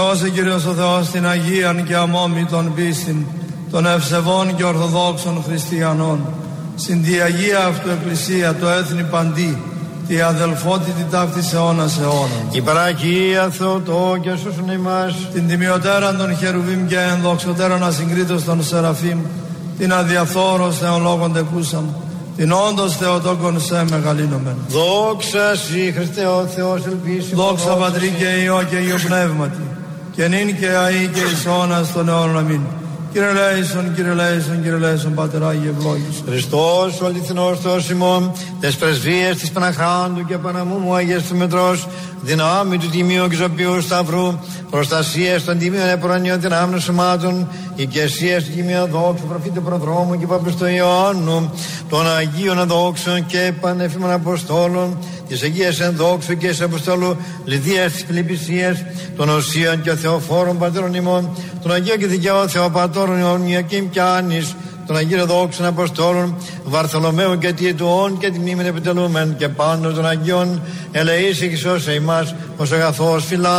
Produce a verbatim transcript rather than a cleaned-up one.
δώσε Κύριος ο Θεός την Αγίαν και αμόμητον πίστην των ευσεβών και ορθοδόξων χριστιανών, συν τη Αγία αυτού Εκκλησία το έθνη παντί, τη αδελφότητη ταύτης αιώνας αιώνας. Η παρακία Θεοτό και σώσον ημάς. Την τιμιωτέραν των Χερουβίμ και ενδοξωτέραν ασυγκρίτως των Σεραφείμ, την αδιαφθόρος Θεολόγων τεκούσαν, την όντως Θεοτόκον σε μεγαλύνομεν. Δόξα Συ Χριστέ ο Θεός ελπίσιμο. Δόξα Πατρί και Υιό και Υιό Πνεύματι, και νυν και αεί και εις αιώνας των αιώνων. Αμήν. Κύριε Λέησον, Κύριε Λέησον, Κύριε Λέησον, Πάτερ Άγιε ευλόγησον. Χριστός ο αληθινός Θεός ημών, τες πρεσβείες της Παναχράντου και Παναμούμου Αγίας του Μετρός, δυνάμει του Τιμίου και Ζωπίου Σταυρού, προστασίες των Τιμίων Επουρανίων δυνάμεων σωμάτων, οικεσίες του Τιμίου Δόξου, προφήτη προδρόμου και Παπιστού Ιωάννου, των Αγίων Αδόξων και Πανεφήμων Αποστόλων, της Αγίας Ενδόξου και της Αποστόλου Λιδίας της Φιλιππισίας, των Οσίων και Θεοφόρων Πατέρων ημών, των Αγίων και Δικαιών Θεοπατώρων Ιωαννιακήμ και Άνης, των Αγίων Δόξων Αποστόλων Βαρθολομαίου και Τιετουών και τη μνήμη επιτελούμεν, και πάνω των Αγίων ελεήσει και σώσε ημάς ως αγαθός φιλά.